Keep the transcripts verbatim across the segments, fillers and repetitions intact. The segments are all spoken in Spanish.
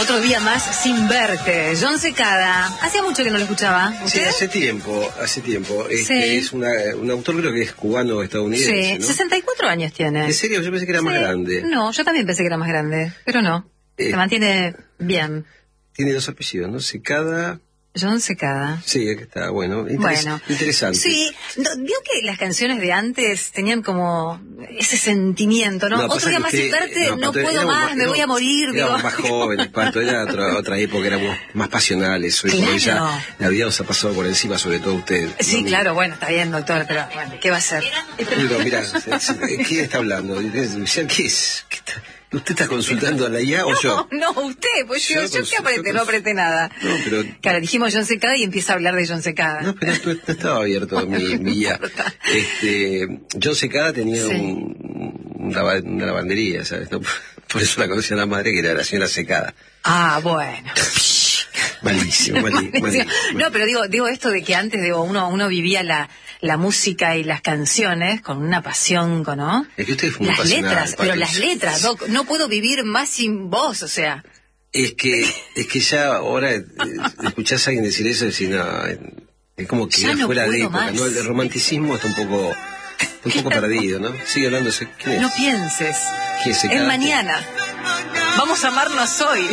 Otro día más sin verte. John Secada. Hacía mucho que no lo escuchaba. ¿Usted? Sí, hace tiempo, hace tiempo. Este sí. Es una, un autor, creo que es cubano-estadounidense, Sí, ¿no? sesenta y cuatro años tiene. ¿En serio? Yo pensé que era sí. más grande. No, yo también pensé que era más grande, pero no. Eh, Se mantiene bien. Tiene dos apellidos, ¿no? Secada... John Secada. Sí, aquí está, bueno, interes bueno, interesante. Sí, no, vio que las canciones de antes tenían como ese sentimiento, ¿no? no Otro día más sin verte, no, no puedo más, más, me voy a morir. Éramos digo. más jóvenes, Pato, era otra, otra época, éramos más pasionales. Hoy claro. por ya la vida nos ha pasado por encima, sobre todo usted. Sí, ¿no? Claro, bueno, está bien, doctor, pero bueno, ¿qué va a hacer? Pero mirá, ¿quién está hablando? ¿Qué es? ¿Qué está? ¿Usted está consultando a la I A o no, yo? No, usted, pues yo, yo, yo qué apreté, no apreté nada. No, pero... Claro, dijimos John Secada y empieza a hablar de John Secada. No, pero no, no estaba abierto mi, mi I A. Este, John Secada tenía sí. un, una, una lavandería, ¿sabes? No, por eso la conocía la madre, que era la señora Secada. Ah, bueno. Malísimo, malísimo, malísimo. No, pero digo, digo esto de que antes digo, uno, uno vivía la, la música y las canciones con una pasión, ¿no? Es que usted fue muy Las letras, pero las letras, Doc, no puedo vivir más sin vos, o sea. Es que, es que ya ahora eh, escuchás a alguien decir eso y decís, no, es como que ya no fuera de época, más. ¿No? El romanticismo está un poco, un poco perdido, ¿no? Sigue hablando, ¿quién es? No pienses. ¿Quién es? Es mañana. Vamos a amarnos hoy.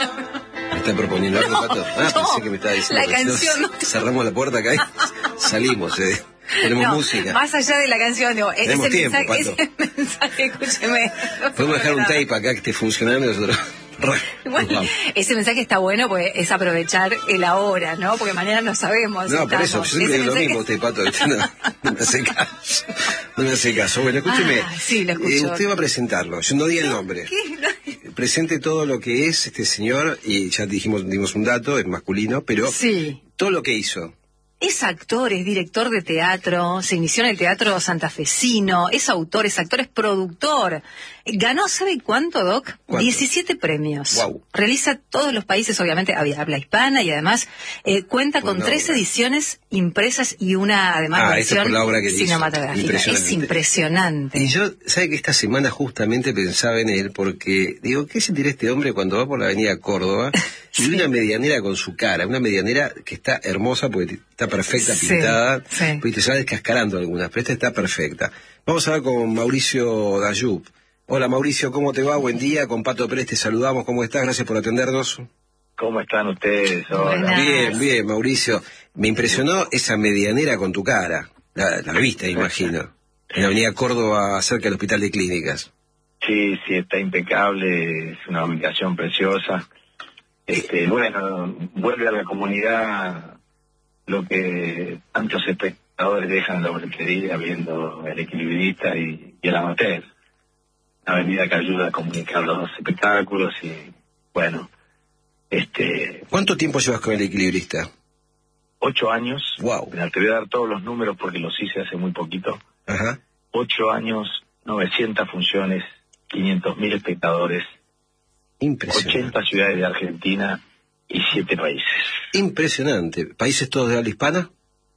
¿Me está proponiendo algo, no, Pato? Ah, no, pensé que me estaba diciendo. La canción no. Cerramos la puerta acá y salimos, eh. Tenemos no, música. Más allá de la canción, digo, Tenemos ese, tiempo, mensaje, ese mensaje, escúcheme. No podemos dejar un nada. tape acá que esté funcionando y nosotros... Bueno, ese mensaje está bueno porque es aprovechar el ahora, ¿no? Porque mañana no sabemos. No, por eso, yo siempre digo lo mismo, usted, Pato, no, no me hace caso. No me hace caso. Bueno, escúcheme. Ah, sí, lo eh, usted va a presentarlo, yo no di el nombre. ¿Qué? Presente todo lo que es este señor, y ya dijimos, dimos un dato, es masculino, pero sí. Todo lo que hizo. Es actor, es director de teatro, se inició en el teatro santafesino, es autor, es actor, es productor. Ganó, ¿sabe cuánto, Doc? ¿Cuánto? diecisiete premios. Wow. Realiza todos los países, obviamente, habla hispana y además eh, cuenta con tres ediciones impresas y una, además, ah, versión por la obra que cinematográfica. Impresionante. Es impresionante. Y yo, ¿sabe que esta semana justamente pensaba en él? Porque, digo, ¿qué sentirá este hombre cuando va por la avenida Córdoba y sí. una medianera con su cara? Una medianera que está hermosa porque está perfecta, sí, pintada, sí. pues te va descascarando algunas, pero esta está perfecta. Vamos a hablar con Mauricio Dayub. Hola Mauricio, ¿cómo te va? Buen día, con Pato Pérez te saludamos, ¿cómo estás? Gracias por atendernos. ¿Cómo están ustedes? Hola. Bien, bien, Mauricio. Me impresionó esa medianera con tu cara, la, la viste, imagino, en la avenida Córdoba, cerca del Hospital de Clínicas. Sí, sí, está impecable, es una ubicación preciosa. Este, bueno, vuelve a la comunidad lo que tantos espectadores dejan en la boletería viendo El Equilibrista y, y El Amateur. Una avenida que ayuda a comunicar los espectáculos y, bueno, este... ¿Cuánto tiempo llevas con El Equilibrista? Ocho años. Wow. Te voy a dar todos los números porque los hice hace muy poquito. Ajá. Ocho años, novecientas funciones, quinientos mil espectadores, ochenta ciudades de Argentina y siete países. Impresionante. ¿Países todos de habla hispana?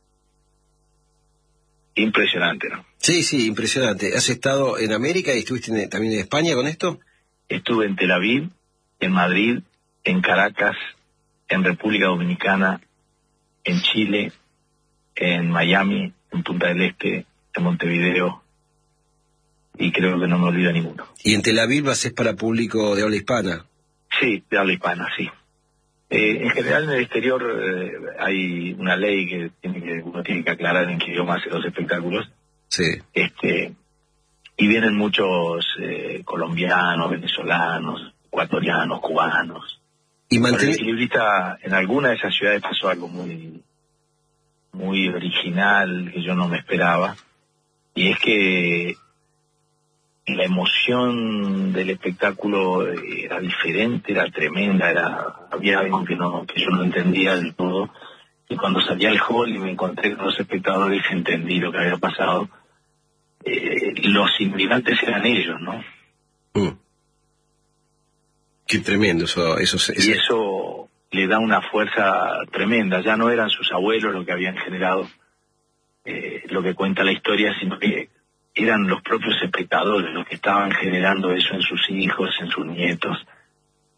Impresionante, ¿no? Sí, sí, impresionante. ¿Has estado en América y estuviste en, también en España con esto? Estuve en Tel Aviv, en Madrid, en Caracas, en República Dominicana, en Chile, en Miami, en Punta del Este, en Montevideo, y creo que no me olvido ninguno. ¿Y en Tel Aviv haces para público de habla hispana? Sí, de habla hispana, sí. Eh, en general en el exterior eh, hay una ley que, tiene que uno tiene que aclarar en qué idioma hace los espectáculos. Sí. Este, y vienen muchos eh, colombianos, venezolanos, ecuatorianos, cubanos. Y mantener... El Equilibrista, en alguna de esas ciudades pasó algo muy, muy original que yo no me esperaba. Y es que la emoción del espectáculo era diferente, era tremenda, era había algo que no que yo no entendía del todo. Y cuando salí al hall y me encontré con los espectadores, entendí lo que había pasado. Eh, los inmigrantes eran ellos, ¿no? Mm. Qué tremendo eso, eso, eso. Y eso le da una fuerza tremenda. Ya no eran sus abuelos los que habían generado eh, lo que cuenta la historia, sino que eran los propios espectadores los que estaban generando eso en sus hijos, en sus nietos.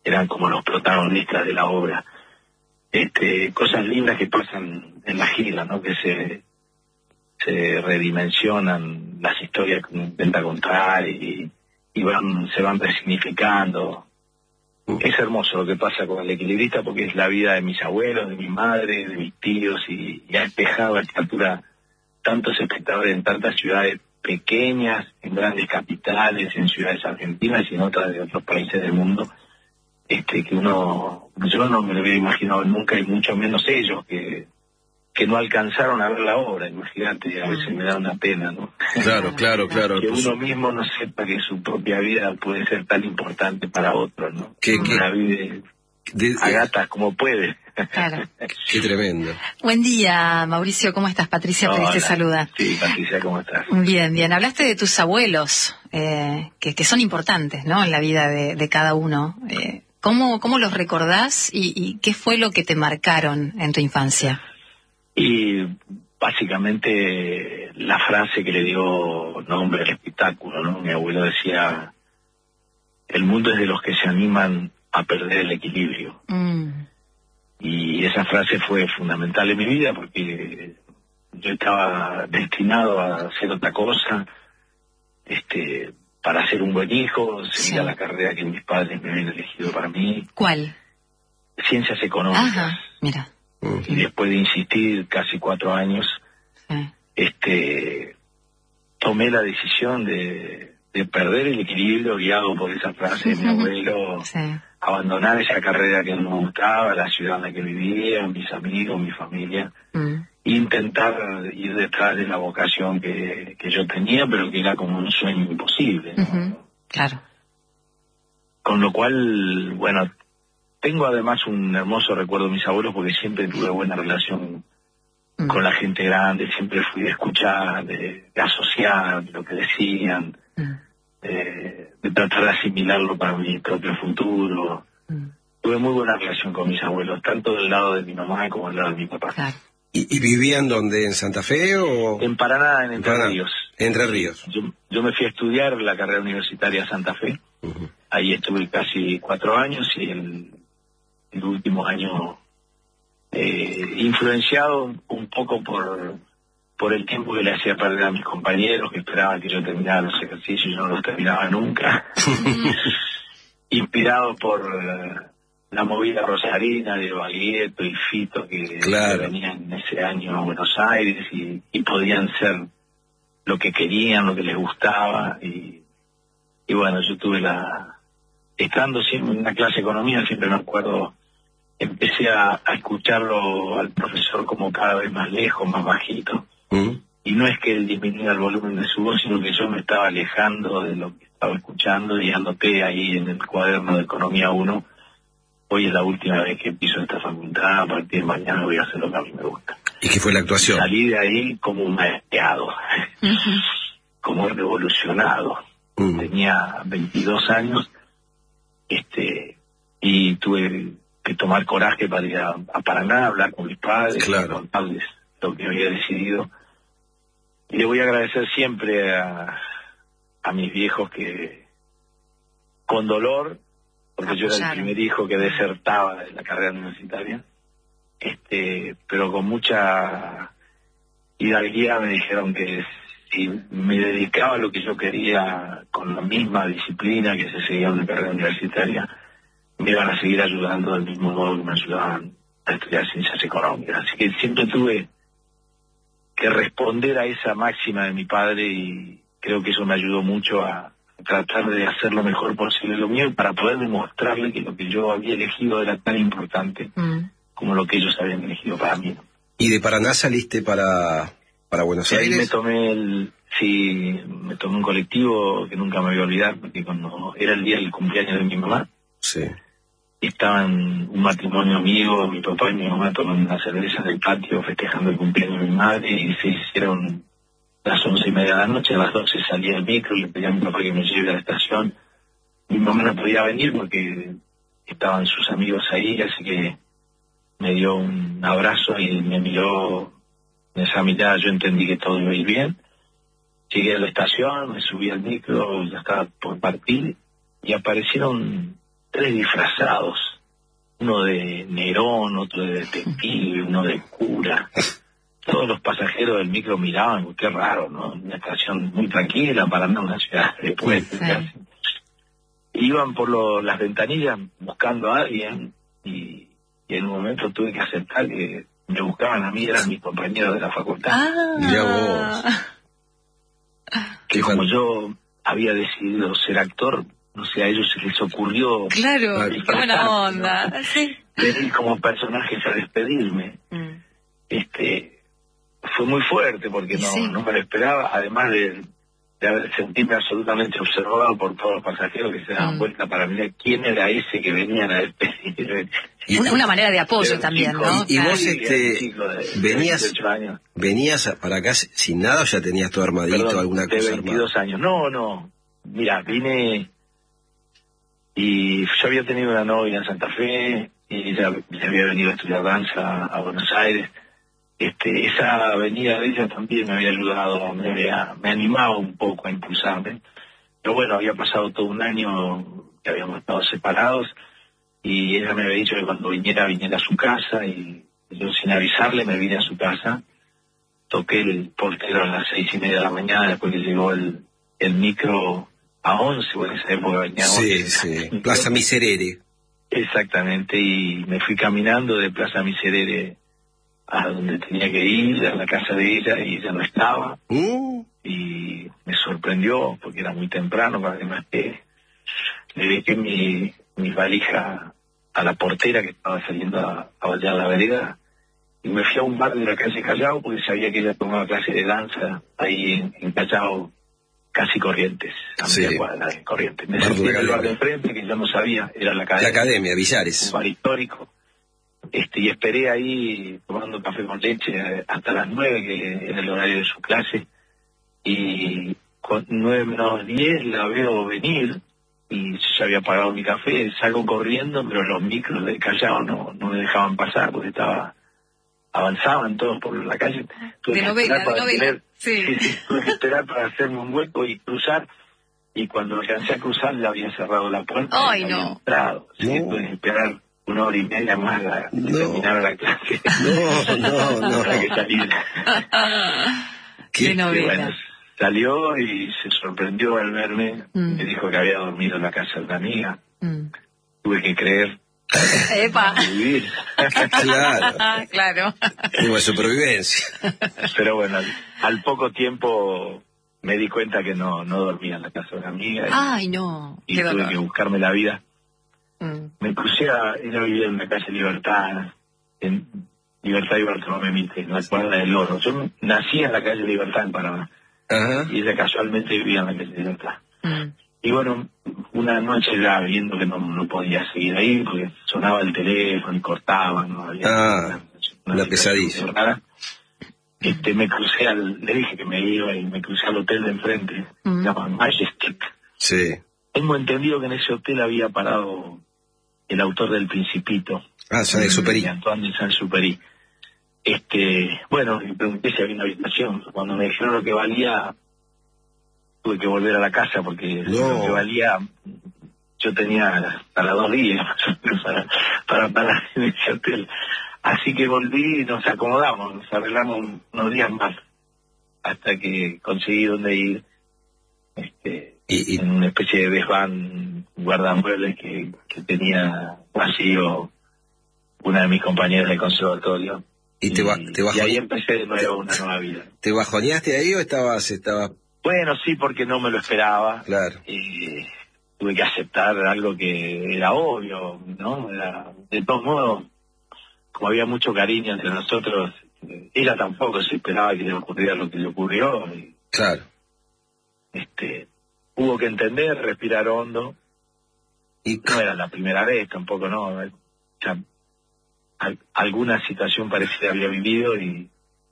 eran como los protagonistas de la obra. Este, cosas lindas que pasan en la gira, ¿no? Que se, se redimensionan las historias que uno intenta contar y, y van, se van resignificando. Es hermoso lo que pasa con El Equilibrista porque es la vida de mis abuelos, de mi madre, de mis tíos y, y ha despejado a esta altura tantos espectadores en tantas ciudades pequeñas, en grandes capitales, en ciudades argentinas y en otras de otros países del mundo, este que uno, yo no me lo hubiera imaginado nunca y mucho menos ellos que que no alcanzaron a ver la obra, imagínate, a veces me da una pena, ¿no? Claro, claro, claro. Que pues, uno mismo no sepa que su propia vida puede ser tan importante para otros, ¿no? Que, uno que, la vive de, a gatas como puede. Claro. Qué tremendo. Buen día, Mauricio, ¿cómo estás? Patricia Pérez te saluda. Sí, Patricia, ¿cómo estás? Bien, bien. Hablaste de tus abuelos, eh, que, que son importantes, ¿no? En la vida de, de cada uno. Eh, ¿cómo, ¿Cómo los recordás y, y qué fue lo que te marcaron en tu infancia? Y básicamente la frase que le dio nombre al espectáculo, ¿no? Mi abuelo decía, el mundo es de los que se animan a perder el equilibrio. Mm. Y esa frase fue fundamental en mi vida porque yo estaba destinado a hacer otra cosa, este, para ser un buen hijo, seguir sí. a la carrera que mis padres me habían elegido para mí. ¿Cuál? Ciencias económicas. Ajá, mira. Y después de insistir casi cuatro años, sí. este, tomé la decisión de, de perder el equilibrio guiado por esa frase de mi abuelo, sí. abandonar esa carrera que no me gustaba, la ciudad en la que vivía, mis amigos, mi familia, mm. e intentar ir detrás de la vocación que, que yo tenía, pero que era como un sueño imposible, ¿no? Uh-huh. Claro. Con lo cual, bueno, tengo además un hermoso recuerdo de mis abuelos porque siempre tuve buena relación mm. con la gente grande, siempre fui de escuchar, de, de asociar lo que decían, mm. de, de tratar de asimilarlo para mi propio futuro. Mm. Tuve muy buena relación con mis abuelos, tanto del lado de mi mamá como del lado de mi papá. Claro. ¿Y, ¿Y vivían dónde? ¿En Santa Fe o...? En Paraná, en Entre Paraná. Ríos. Entre Ríos. Yo, yo me fui a estudiar la carrera universitaria Santa Fe. Uh-huh. Ahí estuve casi cuatro años y el... el último año eh, influenciado un, un poco por por el tiempo que le hacía perder a mis compañeros que esperaban que yo terminara los ejercicios y yo no los terminaba nunca. Inspirado por uh, la movida rosarina de Baglietto y Fito que, claro. que venían ese año a Buenos Aires y, y podían ser lo que querían, lo que les gustaba y, y bueno, yo tuve la... Estando siempre en una clase de economía, siempre me acuerdo, empecé a, a escucharlo al profesor como cada vez más lejos, más bajito. ¿Mm? Y no es que él disminuyera el volumen de su voz, sino que yo me estaba alejando de lo que estaba escuchando y anoté ahí en el cuaderno de Economía uno, hoy es la última vez que piso esta facultad, a partir de mañana voy a hacer lo que a mí me gusta. ¿Y qué fue la actuación? Salí de ahí como un maestreado, uh-huh. como revolucionado. Uh-huh. Tenía veintidós años. Este, y tuve que tomar coraje para ir a, a Paraná, hablar con mis padres, claro. contarles lo que había decidido. Y le voy a agradecer siempre a, a mis viejos que, con dolor, porque Apoyaron. Yo era el primer hijo que desertaba de la carrera universitaria, este, pero con mucha hidalguía me dijeron que si me dedicaba a lo que yo quería con la misma disciplina que se seguía en la carrera universitaria, me iban a seguir ayudando del mismo modo que me ayudaban a estudiar ciencias económicas. Así que siempre tuve que responder a esa máxima de mi padre y creo que eso me ayudó mucho a tratar de hacer lo mejor posible lo mío para poder demostrarle que lo que yo había elegido era tan importante mm. como lo que ellos habían elegido para mí. ¿Y de Paraná saliste para...? ¿Para Buenos sí, Aires? Ahí me tomé el, sí, me tomé un colectivo que nunca me voy a olvidar, porque cuando era el día del cumpleaños de mi mamá, sí. estaban un matrimonio amigo, mi papá y mi mamá tomando una cerveza en el patio festejando el cumpleaños de mi madre y se hicieron las once y media de la noche, a las doce salía el micro, le pedí a mi papá que me lleve a la estación. Mi mamá no podía venir porque estaban sus amigos ahí, así que me dio un abrazo y me miró. En esa mitad yo entendí que todo iba a ir bien. Llegué a la estación, me subí al micro, ya estaba por partir, y aparecieron tres disfrazados, uno de Nerón, otro de detective, uno de cura. Todos los pasajeros del micro miraban, qué raro, ¿no? Una estación muy tranquila para andar en una ciudad de puente, casi. Iban por lo, las ventanillas buscando a alguien y, y en un momento tuve que aceptar que me buscaban a mí, eran mis compañeros de la facultad. Ah. Mirá vos. Que como yo había decidido ser actor, no sé, a ellos se les ocurrió... Claro, qué buena onda. ¿No? Sí. Venir como personajes a despedirme. Mm. Este, fue muy fuerte porque no, sí. no me lo esperaba, además de, de sentirme absolutamente observado por todos los pasajeros que se daban mm. vuelta para mirar quién era ese que venían a despedirme. Y una, una manera de apoyo también, chico, ¿no? Y, y claro. vos este, de, venías, de venías para acá sin nada o ya tenías todo armadito, Perdón, alguna de cosa veintidós armada? años. No, no. Mira, vine y yo había tenido una novia en Santa Fe y ella se había venido a estudiar danza a Buenos Aires. Este, esa venida de ella también me había ayudado, me, había, me animaba un poco a impulsarme. Pero bueno, había pasado todo un año que habíamos estado separados y ella me había dicho que cuando viniera, viniera a su casa y yo sin avisarle me vine a su casa. Toqué el portero a las seis y media de la mañana después que llegó el, el micro a once, porque en esa época venía sí, once. Sí, Plaza Miserere. Exactamente, y me fui caminando de Plaza Miserere a donde tenía que ir, a la casa de ella, y ella no estaba. Uh. Y me sorprendió, porque era muy temprano, para que no esté. Le dejé mi, mi valija a la portera que estaba saliendo a, a bailar la vereda, y me fui a un bar de la calle Callao, porque sabía que ella tomaba clase de danza ahí en, en Callao, casi Corrientes, a media sí. cuadra de Corrientes. Me senté en el bar de enfrente, que yo no sabía, era la academia. La academia, Villares. Un bar histórico. Este, y esperé ahí tomando café con leche hasta las nueve, que era el horario de su clase, y con nueve menos diez la veo venir, y yo ya había pagado mi café, salgo corriendo, pero los micros del Callao no, no me dejaban pasar, porque estaba... avanzaban todos por la calle. Tuve de novela, de novela. Tener, sí. Sí, sí, tuve que esperar para hacerme un hueco y cruzar, y cuando alcancé a cruzar le había cerrado la puerta. Ay, y no. había entrado. Así no. que tuve que esperar una hora y media más a que no. terminara la clase. No, no, no. Para que saliera. Qué y, novela. Y bueno, salió y se sorprendió al verme. Mm. Me dijo que había dormido en la casa de una amiga. Mm. Tuve que creer. Epa. Vivir. Claro. Claro. Como supervivencia. Pero bueno, al, al poco tiempo me di cuenta que no no dormía en la casa de una amiga. Y, Ay, no. Y tuve dolor. que buscarme la vida. Mm. Me crucé a... Ella vivía en la calle Libertad, en Libertad y Bartolomé Mitre, en la cuadra del Oro. Yo nací en la calle Libertad, en Panamá. Ajá. Y ella casualmente vivía en la calle Libertad. Mm. Y bueno, una noche ya viendo que no, no podía seguir ahí, porque sonaba el teléfono y cortaba, no había ah, una, una pesadilla. Rara. Este, me crucé al, le dije que me iba y me crucé al hotel de enfrente, mm. se llama Majestic. Sí. Tengo entendido que en ese hotel había parado el autor del Principito. Ah, Saint-Exupéry. Antoine de Saint-Exupéry. Este, bueno, me pregunté si había una habitación. Cuando me dijeron lo que valía, tuve que volver a la casa porque no. lo que valía, yo tenía para dos días para, para parar en ese hotel. Así que volví y nos acomodamos, nos arreglamos unos días más hasta que conseguí dónde ir, este, ¿Y, y? en una especie de desván, guardamuebles que, que tenía vacío una de mis compañeras del conservatorio. ¿Y, te, ba te y ahí empecé de nuevo una nueva vida. ¿Te bajoneaste ahí o estabas, estabas...? Bueno, sí, porque no me lo esperaba. Claro. Y tuve que aceptar algo que era obvio, ¿no? Era, de todos modos, como había mucho cariño entre nosotros, ella tampoco se esperaba que le ocurriera lo que le ocurrió. Y, claro. Este, hubo que entender, respirar hondo. Y no era la primera vez, tampoco, ¿no? O sea, al, alguna situación parecida había vivido y,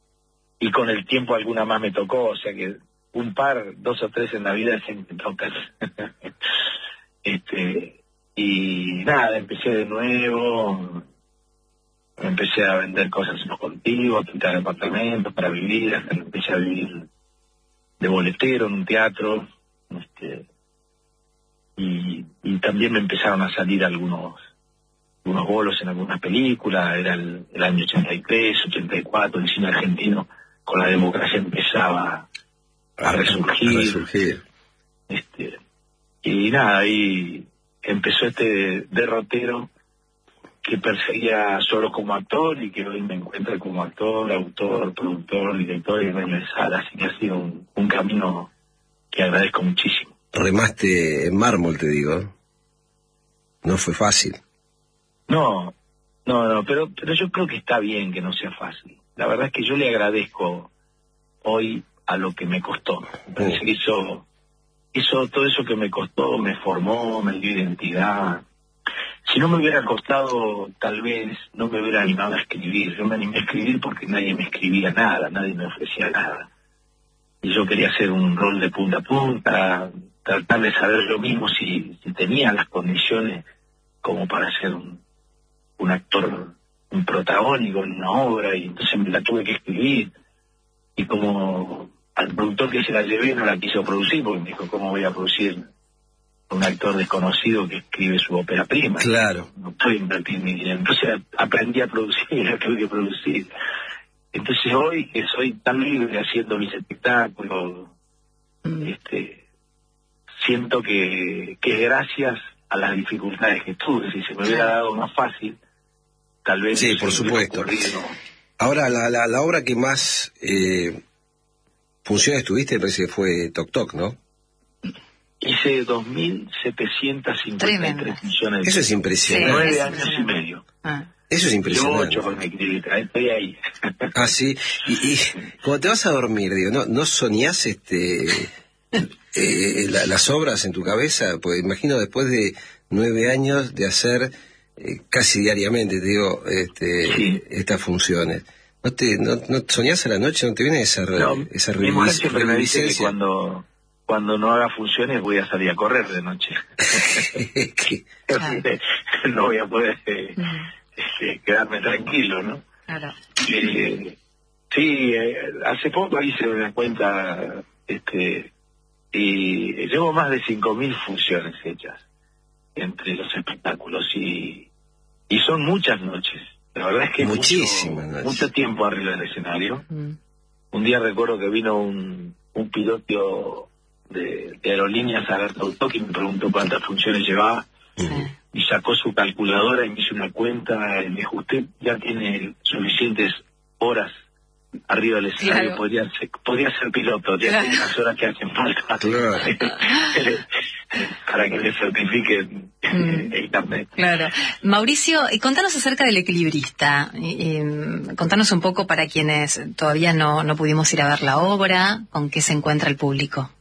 y con el tiempo alguna más me tocó, o sea que un par, dos o tres en la vida siempre tocan. este, y nada, empecé de nuevo, empecé a vender cosas en los contigos, pintar apartamentos para vivir, hasta que empecé a vivir de boletero en un teatro, este, y, y también me empezaron a salir algunos unos bolos en algunas películas. Era el, el año ochenta y tres, ochenta y cuatro, el cine argentino con la democracia empezaba a resurgir. A resurgir. Este, y nada, ahí empezó este derrotero que perseguía solo como actor y que hoy me encuentra como actor, autor, productor, director y dueño de sala. Así que ha sido un, un camino que agradezco muchísimo. Remaste en mármol, te digo. No fue fácil. No, no, no, pero, pero yo creo que está bien que no sea fácil. La verdad es que yo le agradezco hoy a lo que me costó. Me parece que eso, eso, todo eso que me costó me formó, me dio identidad. Si no me hubiera costado, tal vez no me hubiera animado a escribir. Yo me animé a escribir porque nadie me escribía nada, nadie me ofrecía nada. Y yo quería hacer un rol de punta a punta, tratar de saber yo mismo si, si tenía las condiciones como para ser un, un actor, un protagónico en una obra, y entonces me la tuve que escribir. Y como al productor que se la llevé no la quiso producir, porque me dijo, ¿cómo voy a producir un actor desconocido que escribe su ópera prima? Claro. No puedo invertir mi dinero. Entonces aprendí a producir y la tuve que producir. Entonces hoy que soy tan libre haciendo mis espectáculos, mm. este, siento que, que es gracias a las dificultades que tuve. Si se me hubiera dado más fácil, tal vez... Sí, por supuesto. Ahora, la, la, la obra que más eh, funciones tuviste, me parece que fue Toc Toc, ¿no? Hice dos mil setecientos cincuenta y tres millones de... Eso es impresionante. Nueve sí, años y medio. Ah. Eso es impresionante. Yo ocho con mi crítica, estoy ahí. Ah, sí. Y, y cuando te vas a dormir, digo, ¿no, no soñás este, eh, la, las obras en tu cabeza? Pues imagino después de nueve años de hacer eh, casi diariamente, te digo, este, sí. estas funciones. ¿No te no, no soñás a la noche? ¿No te viene esa, no, esa mi mujer siempre me dice que cuando... cuando no haga funciones voy a salir a correr de noche. No voy a poder eh, este, quedarme tranquilo, ¿no? Claro. Eh, sí, eh, hace poco hice una cuenta, este, y llevo más de cinco mil funciones hechas entre los espectáculos y, y son muchas noches. La verdad es que muchísimas mucho, noches. mucho tiempo arriba del escenario. Mm. Un día recuerdo que vino un, un piloto De, de aerolíneas a ver Toc Toc y me preguntó cuántas funciones llevaba. Sí. Y sacó su calculadora y me hizo una cuenta y me dijo, usted ya tiene suficientes horas arriba del escenario, claro. podría, ser, podría ser piloto, ya claro. tiene las horas que hacen falta claro. para que le certifiquen mm. el carnet. Claro. Mauricio, contanos acerca del Equilibrista. Eh, contanos un poco para quienes todavía no, no pudimos ir a ver la obra, con qué se encuentra el público.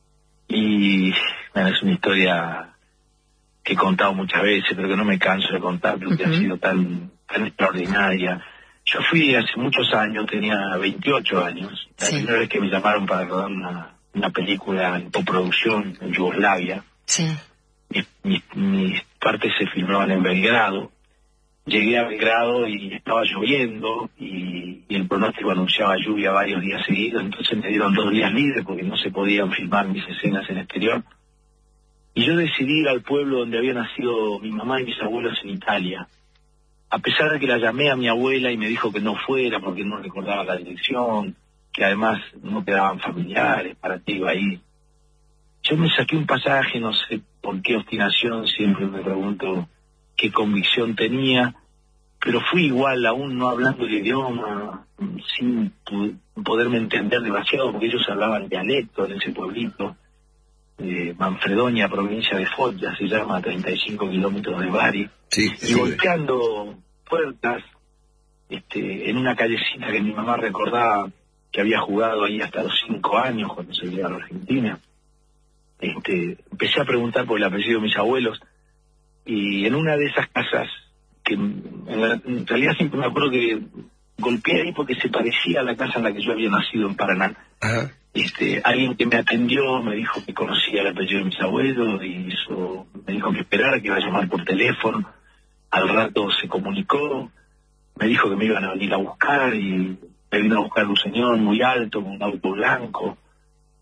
Y bueno, es una historia que he contado muchas veces, pero que no me canso de contar porque uh-huh. ha sido tan tan extraordinaria. Yo fui hace muchos años, tenía veintiocho años, la sí. primera vez que me llamaron para rodar una, una película en coproducción en Yugoslavia. Sí. Mis, mis, mis partes se filmaban en Belgrado. Llegué a Belgrado y estaba lloviendo y, y el pronóstico anunciaba lluvia varios días seguidos, entonces me dieron dos días libres porque no se podían filmar mis escenas en exterior. Y yo decidí ir al pueblo donde había nacido mi mamá y mis abuelos en Italia. A pesar de que la llamé a mi abuela y me dijo que no fuera porque no recordaba la dirección, que además no quedaban familiares, para qué iba a ir. Yo me saqué un pasaje, no sé por qué obstinación, siempre me pregunto qué convicción tenía, pero fui igual, aún no hablando el idioma, sin poderme entender demasiado, porque ellos hablaban dialecto en ese pueblito, eh, Manfredonia, provincia de Foggia, se llama, a treinta y cinco kilómetros de Bari, sí, y sí. golpeando puertas, este, en una callecita que mi mamá recordaba que había jugado ahí hasta los cinco años, cuando se llegó a la Argentina. Este, empecé a preguntar por el apellido de mis abuelos, y en una de esas casas, que en realidad siempre me acuerdo que golpeé ahí porque se parecía a la casa en la que yo había nacido en Paraná. Ajá. Este, alguien que me atendió me dijo que conocía el apellido de mis abuelos y eso, me dijo que esperara, que iba a llamar por teléfono. Al rato se comunicó, me dijo que me iban a venir a buscar y me vino a buscar un señor muy alto con un auto blanco.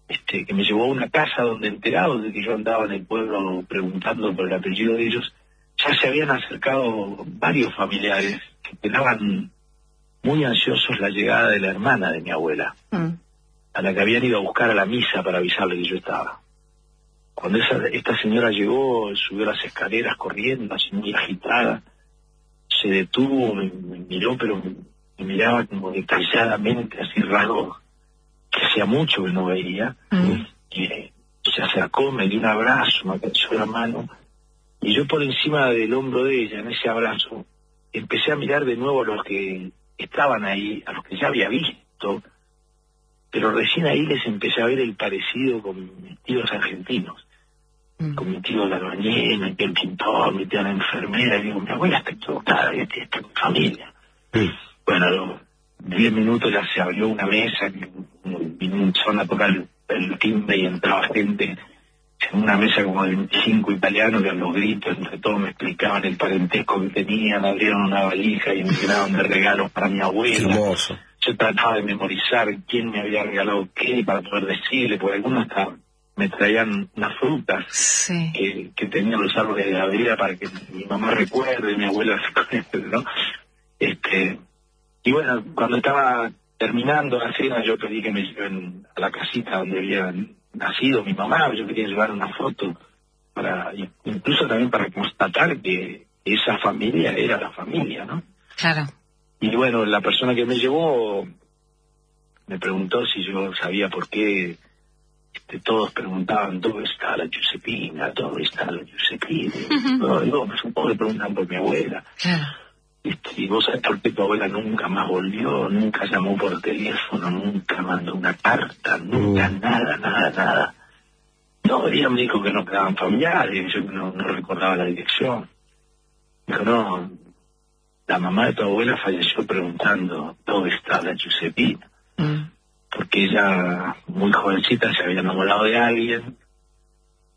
este, que me llevó a una casa donde, enterado de que yo andaba en el pueblo preguntando por el apellido de ellos, ya se habían acercado varios familiares que esperaban muy ansiosos la llegada de la hermana de mi abuela, mm. a la que habían ido a buscar a la misa para avisarle que yo estaba. Cuando esa, esta señora llegó, subió las escaleras corriendo, así muy agitada, se detuvo, me, me miró, pero me, me miraba como detalladamente, así raro, que hacía mucho que no veía, mm. y eh, se acercó, me dio un abrazo, me acarició la mano, y yo por encima del hombro de ella, en ese abrazo, empecé a mirar de nuevo a los que estaban ahí, a los que ya había visto, pero recién ahí les empecé a ver el parecido con mis tíos argentinos, mm. con mi tío la bañera, mi tío el pintor, mi tía la enfermera, y digo, mi abuela está equivocada, esta es mi familia. Mm. Bueno, a los diez minutos ya se abrió una mesa, vinieron a tocar el, el timbre y entraba gente en una mesa como de veinticinco italianos que a los gritos entre todos me explicaban el parentesco que tenían, abrieron una valija y me llenaron de regalos para mi abuela. Hermoso. Yo trataba de memorizar quién me había regalado qué para poder decirle, porque algunos hasta me traían unas frutas sí. que, que tenían los árboles de la vida para que mi mamá recuerde, mi abuela recuerde, ¿no? Este, y bueno, cuando estaba terminando la cena yo pedí que me lleven a la casita donde habían nacido mi mamá, yo quería llevar una foto, para incluso también para constatar que esa familia era la familia, ¿no? Claro. Y bueno, la persona que me llevó me preguntó si yo sabía por qué este, todos preguntaban, ¿dónde está la Giuseppina? ¿Dónde está la Giuseppina? Uh-huh. No, digo, supongo que preguntan por mi abuela. Claro. Este, y vos sabés por qué tu abuela nunca más volvió, nunca llamó por teléfono, nunca mandó una carta, nunca, uh. nada, nada, nada. No, ella me dijo que no quedaban familiares, yo no, no recordaba la dirección. Dijo, no, la mamá de tu abuela falleció preguntando dónde está la Giuseppina. Mm. Porque ella, muy jovencita, se había enamorado de alguien,